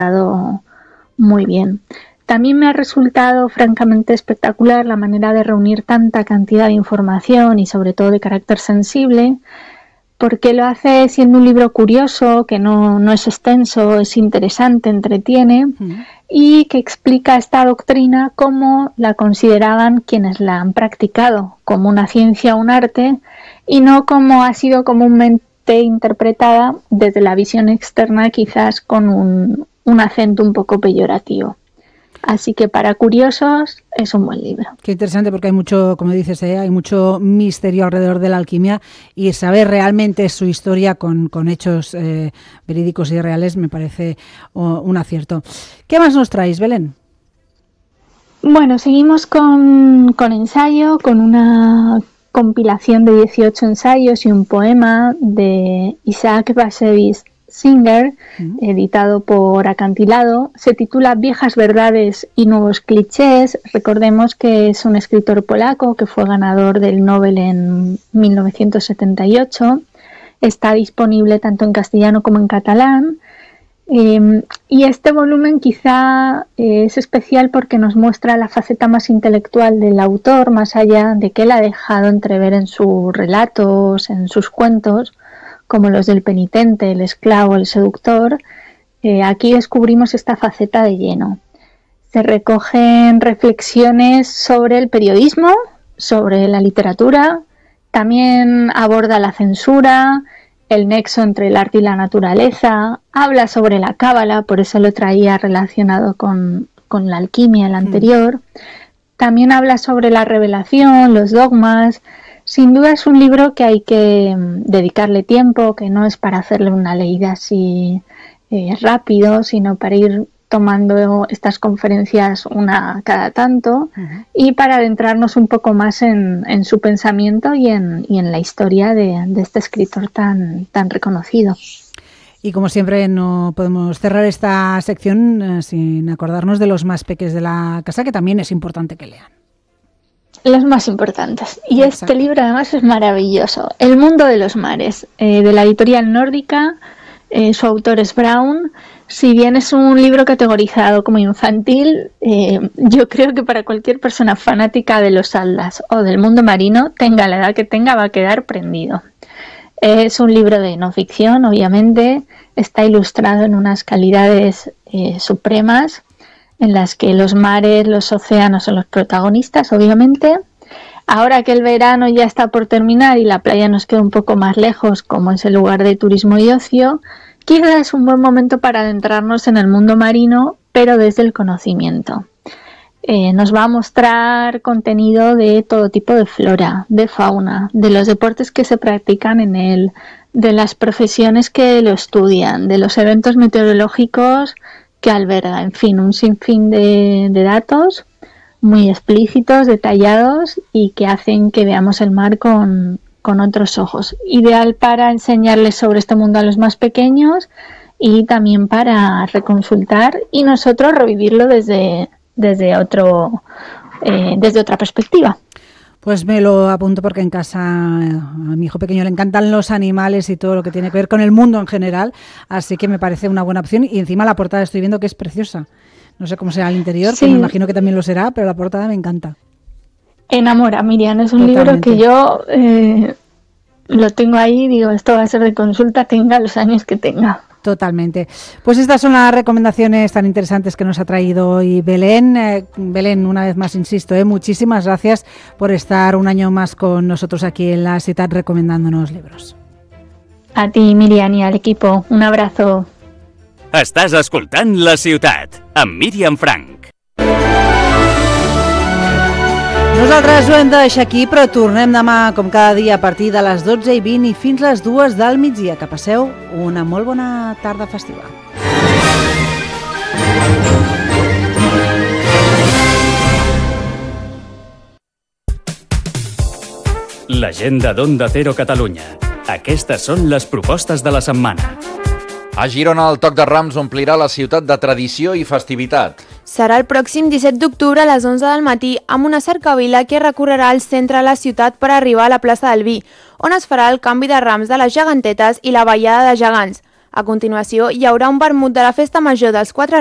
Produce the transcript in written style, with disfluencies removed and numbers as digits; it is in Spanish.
muy bien. También me ha resultado francamente espectacular la manera de reunir tanta cantidad de información y sobre todo de carácter sensible, porque lo hace siendo un libro curioso, que no es extenso, es interesante, entretiene, y que explica esta doctrina como la consideraban quienes la han practicado, como una ciencia, un arte, y no como ha sido comúnmente interpretada desde la visión externa, quizás con un acento un poco peyorativo. Así que para curiosos es un buen libro. Qué interesante, porque hay mucho, como dices, hay mucho misterio alrededor de la alquimia, y saber realmente su historia con hechos verídicos y reales me parece un acierto. ¿Qué más nos traéis, Belén? Bueno, seguimos con ensayo, con una compilación de 18 ensayos y un poema de Isaac Bashevis Singer, editado por Acantilado. Se titula Viejas verdades y nuevos clichés. Recordemos que es un escritor polaco que fue ganador del Nobel en 1978. Está disponible tanto en castellano como en catalán. Y este volumen quizá es especial porque nos muestra la faceta más intelectual del autor, más allá de que él ha dejado entrever en sus relatos, en sus cuentos, como los del penitente, el esclavo, el seductor. Aquí descubrimos esta faceta de lleno. Se recogen reflexiones sobre el periodismo, sobre la literatura, también aborda la censura, el nexo entre el arte y la naturaleza, habla sobre la cábala, por eso lo traía relacionado con la alquimia, el anterior. También habla sobre la revelación, los dogmas. Sin duda es un libro que hay que dedicarle tiempo, que no es para hacerle una leída así rápido, sino para ir tomando estas conferencias una cada tanto y para adentrarnos un poco más en su pensamiento y en la historia de este escritor tan reconocido. Y como siempre no podemos cerrar esta sección sin acordarnos de los más peques de la casa, que también es importante que lean. Los más importantes. Y exacto. Este libro además es maravilloso. El mundo de los mares, de la editorial nórdica. Su autor es Brown. Si bien es un libro categorizado como infantil, yo creo que para cualquier persona fanática de los atlas o del mundo marino, tenga la edad que tenga, va a quedar prendido. Es un libro de no ficción, obviamente. Está ilustrado en unas calidades supremas, en las que los mares, los océanos son los protagonistas, obviamente. Ahora que el verano ya está por terminar y la playa nos queda un poco más lejos, como es el lugar de turismo y ocio, quizá es un buen momento para adentrarnos en el mundo marino, pero desde el conocimiento. Nos va a mostrar contenido de todo tipo de flora, de fauna, de los deportes que se practican en él, de las profesiones que lo estudian, de los eventos meteorológicos que alberga, en fin, un sinfín de datos muy explícitos, detallados y que hacen que veamos el mar con otros ojos. Ideal para enseñarles sobre este mundo a los más pequeños y también para reconsultar y nosotros revivirlo desde otra perspectiva. Pues me lo apunto porque en casa a mi hijo pequeño le encantan los animales y todo lo que tiene que ver con el mundo en general, así que me parece una buena opción y encima la portada estoy viendo que es preciosa. No sé cómo será el interior, sí. Que me imagino que también lo será, pero la portada me encanta. Enamora, Miriam, es un libro que yo lo tengo ahí, digo, esto va a ser de consulta, tenga los años que tenga. Totalmente. Pues estas son las recomendaciones tan interesantes que nos ha traído hoy Belén. Belén, una vez más insisto, muchísimas gracias por estar un año más con nosotros aquí en La Ciutat recomendándonos libros. A ti, Miriam, i al equipo. Un abrazo. Estàs escoltant La Ciutat, amb Míriam Frank. Nosaltres ho hem de deixar aquí, però tornem demà, com cada dia, a partir de les 12:20 i fins les 2 del migdia. Que passeu una molt bona tarda festiva. L'agenda d'Onda Cero Catalunya. Aquestes són les propostes de la setmana. A Girona, el Toc de Rams omplirà la ciutat de tradició i festivitat. Serà el pròxim 17 d'octubre a les 11 del matí amb una cercavila que recorrerà el centre de la ciutat per arribar a la plaça del Vi, on es farà el canvi de rams de les gegantetes i la ballada de gegants. A continuació, hi haurà un vermut de la Festa Major dels Quatre